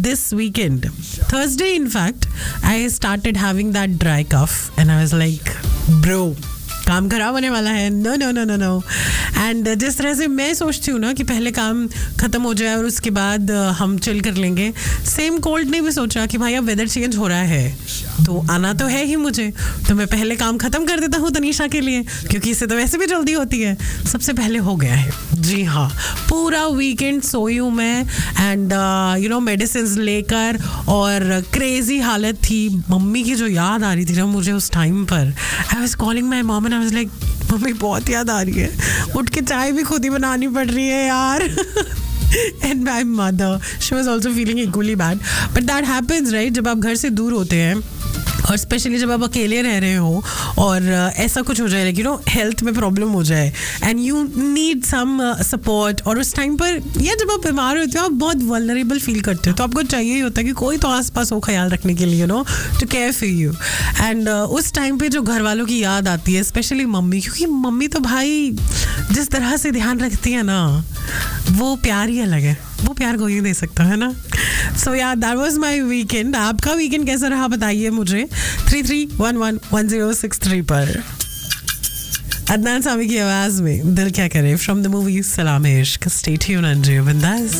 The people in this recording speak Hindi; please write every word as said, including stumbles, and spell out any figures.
this weekend, Thursday in fact, I started having that dry cough and I was like, bro, काम खराब होने वाला है. No no no no no and जिस तरह से मैं सोचती हूँ ना कि पहले काम ख़त्म हो जाए और उसके बाद हम चिल कर लेंगे, सेम कोल्ड ने भी सोचा कि भाई अब वेदर चेंज हो रहा है तो आना तो है ही मुझे, तो मैं पहले काम ख़त्म कर देता हूँ तनीषा के लिए, क्योंकि इससे तो वैसे भी जल्दी होती है. सबसे पहले हो गया है. जी हाँ, पूरा वीकेंड सोई हूँ मैं एंड यू नो मेडिसिन लेकर, और क्रेजी हालत थी. मम्मी की जो याद आ रही थी ना मुझे उस टाइम पर, I was calling my mom and I was like, mummy बहुत याद आ रही है, उठ के चाय भी खुद ही बनानी पड़ रही है यार. And my mother, she was also feeling equally bad. But that happens, right? जब आप घर से दूर होते हैं और स्पेशली जब आप अकेले रह रहे हो और uh, ऐसा कुछ हो जाए, यू नो हेल्थ में प्रॉब्लम हो जाए and you need some support, और उस टाइम पर या जब आप बीमार होते हो आप बहुत वल्नरेबल फील करते हो, तो आपको चाहिए ही होता है कि कोई तो आसपास हो ख्याल रखने के लिए, you know to care for you. And उस टाइम पे जो घर वालों की याद आती है, स्पेशली मम्मी, क्योंकि मम्मी तो भाई जिस तरह से ध्यान रखती है ना, वो प्यार ही अलग है, वो प्यार कोई नहीं दे सकता है ना. सो या दैट वाज माय वीकेंड. आपका वीकेंड कैसा रहा बताइए मुझे three three one one one zero six three पर. अदनान सामी की आवाज में दिल क्या करे फ्रॉम द मूवी सलाम इश्क. स्टे ट्यून्ड एंड बिंदास.